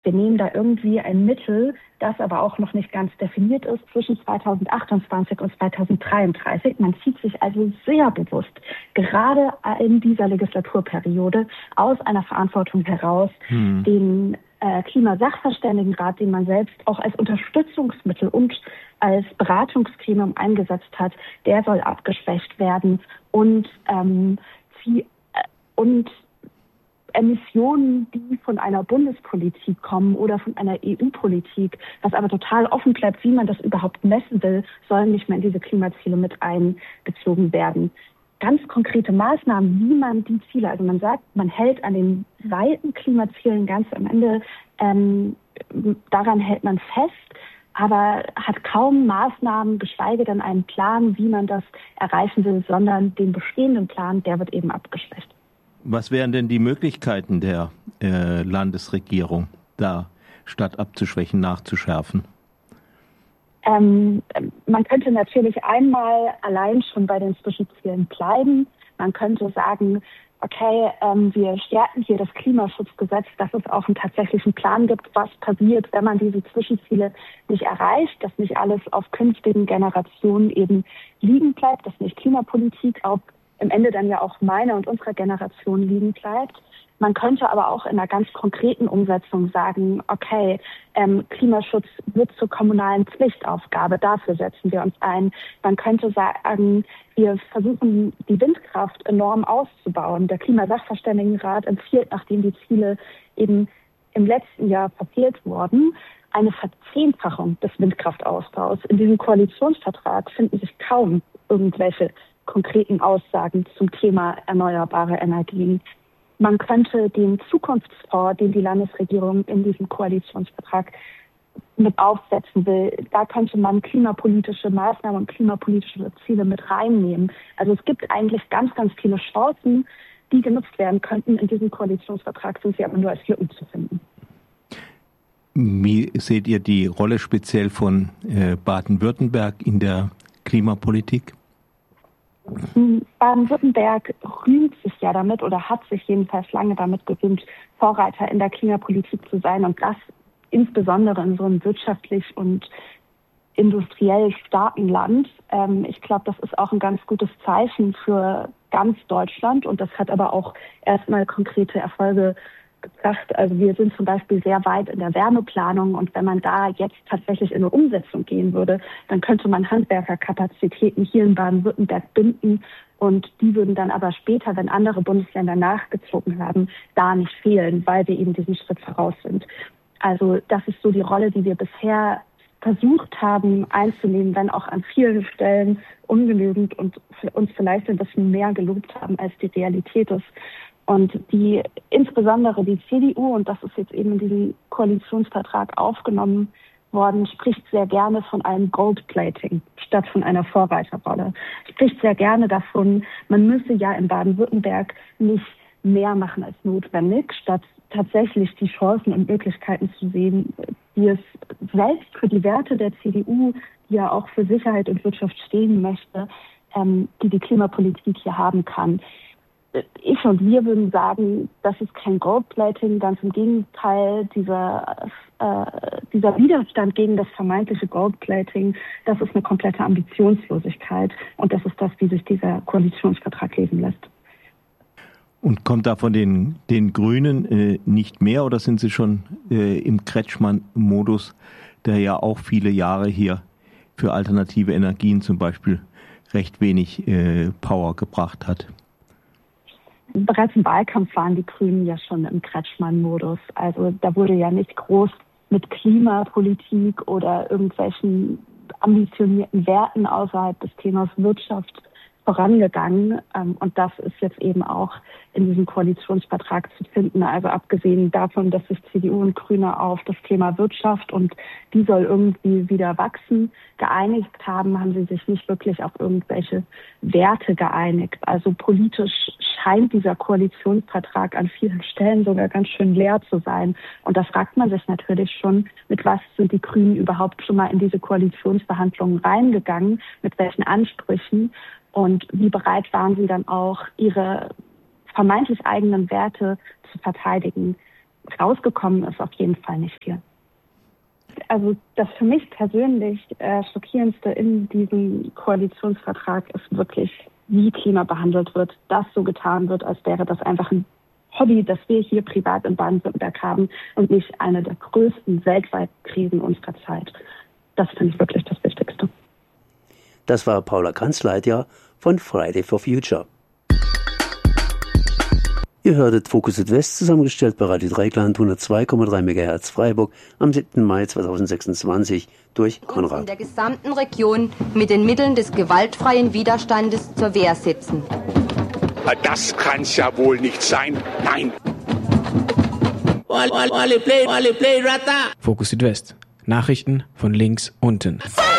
wir nehmen da irgendwie ein Mittel, das aber auch noch nicht ganz definiert ist, zwischen 2028 und 2033. Man zieht sich also sehr bewusst, gerade in dieser Legislaturperiode, aus einer Verantwortung heraus, den Klimasachverständigenrat, den man selbst auch als Unterstützungsmittel und als Beratungsgremium eingesetzt hat, der soll abgeschwächt werden und Emissionen, die von einer Bundespolitik kommen oder von einer EU-Politik, was aber total offen bleibt, wie man das überhaupt messen will, sollen nicht mehr in diese Klimaziele mit einbezogen werden. Ganz konkrete Maßnahmen, wie man die Ziele, also man sagt, man hält an den weiten Klimazielen ganz am Ende, daran hält man fest, aber hat kaum Maßnahmen, geschweige denn einen Plan, wie man das erreichen will, sondern den bestehenden Plan, der wird eben abgeschwächt. Was wären denn die Möglichkeiten der Landesregierung, da statt abzuschwächen, nachzuschärfen? Man könnte natürlich einmal allein schon bei den Zwischenzielen bleiben. Man könnte sagen, okay, wir stärken hier das Klimaschutzgesetz, dass es auch einen tatsächlichen Plan gibt, was passiert, wenn man diese Zwischenziele nicht erreicht, dass nicht alles auf künftigen Generationen eben liegen bleibt, dass nicht Klimapolitik auch am Ende dann ja auch meiner und unserer Generation liegen bleibt. Man könnte aber auch in einer ganz konkreten Umsetzung sagen, okay, Klimaschutz wird zur kommunalen Pflichtaufgabe, dafür setzen wir uns ein. Man könnte sagen, wir versuchen, die Windkraft enorm auszubauen. Der Klimasachverständigenrat empfiehlt, nachdem die Ziele eben im letzten Jahr verfehlt wurden, eine Verzehnfachung des Windkraftausbaus. In diesem Koalitionsvertrag finden sich kaum irgendwelche konkreten Aussagen zum Thema erneuerbare Energien. Man könnte den Zukunftsfonds, den die Landesregierung in diesem Koalitionsvertrag mit aufsetzen will, da könnte man klimapolitische Maßnahmen und klimapolitische Ziele mit reinnehmen. Also es gibt eigentlich ganz, ganz viele Chancen, die genutzt werden könnten. In diesem Koalitionsvertrag sind sie aber nur als Lücken zu finden. Wie seht ihr die Rolle speziell von Baden-Württemberg in der Klimapolitik? Baden-Württemberg rühmt sich ja damit oder hat sich jedenfalls lange damit gerühmt, Vorreiter in der Klimapolitik zu sein und das insbesondere in so einem wirtschaftlich und industriell starken Land. Ich glaube, das ist auch ein ganz gutes Zeichen für ganz Deutschland und das hat aber auch erstmal konkrete Erfolge gebracht. Also wir sind zum Beispiel sehr weit in der Wärmeplanung und wenn man da jetzt tatsächlich in eine Umsetzung gehen würde, dann könnte man Handwerkerkapazitäten hier in Baden-Württemberg binden und die würden dann aber später, wenn andere Bundesländer nachgezogen haben, da nicht fehlen, weil wir eben diesen Schritt voraus sind. Also das ist so die Rolle, die wir bisher versucht haben einzunehmen, wenn auch an vielen Stellen ungenügend und uns vielleicht ein bisschen mehr gelobt haben, als die Realität ist. Und insbesondere die CDU, und das ist jetzt eben in diesem Koalitionsvertrag aufgenommen worden, spricht sehr gerne von einem Goldplating statt von einer Vorreiterrolle. Spricht sehr gerne davon, man müsse ja in Baden-Württemberg nicht mehr machen als notwendig, statt tatsächlich die Chancen und Möglichkeiten zu sehen, die es selbst für die Werte der CDU, die ja auch für Sicherheit und Wirtschaft stehen möchte, die Klimapolitik hier haben kann. Ich und wir würden sagen, das ist kein Goldplating, ganz im Gegenteil, dieser Widerstand gegen das vermeintliche Goldplating, das ist eine komplette Ambitionslosigkeit und das ist das, wie sich dieser Koalitionsvertrag lesen lässt. Und kommt da von den Grünen nicht mehr oder sind sie schon im Kretschmann-Modus, der ja auch viele Jahre hier für alternative Energien zum Beispiel recht wenig Power gebracht hat? Bereits im Wahlkampf waren die Grünen ja schon im Kretschmann-Modus. Also da wurde ja nicht groß mit Klimapolitik oder irgendwelchen ambitionierten Werten außerhalb des Themas Wirtschaft vorangegangen. Und das ist jetzt eben auch in diesem Koalitionsvertrag zu finden. Also abgesehen davon, dass sich CDU und Grüne auf das Thema Wirtschaft und die soll irgendwie wieder wachsen, geeinigt haben, haben sie sich nicht wirklich auf irgendwelche Werte geeinigt. Also politisch scheint dieser Koalitionsvertrag an vielen Stellen sogar ganz schön leer zu sein. Und da fragt man sich natürlich schon, mit was sind die Grünen überhaupt schon mal in diese Koalitionsverhandlungen reingegangen, mit welchen Ansprüchen und wie bereit waren sie dann auch, ihre vermeintlich eigenen Werte zu verteidigen. rausgekommen ist auf jeden Fall nicht viel. Also das für mich persönlich Schockierendste in diesem Koalitionsvertrag ist wirklich, wie Klima behandelt wird, dass so getan wird, als wäre das einfach ein Hobby, das wir hier privat in Baden-Württemberg haben und nicht eine der größten weltweiten Krisen unserer Zeit. Das finde ich wirklich das Wichtigste. Das war Paula Kanzleitner von Friday for Future. Ihr hörtet Fokus Südwest, zusammengestellt bei Radio Dreieckland 102,3 MHz Freiburg am 7. Mai 2026 durch Konrad. In der gesamten Region mit den Mitteln des gewaltfreien Widerstandes zur Wehr setzen. Das kann's ja wohl nicht sein. Nein. Fokus Südwest. Nachrichten von links unten.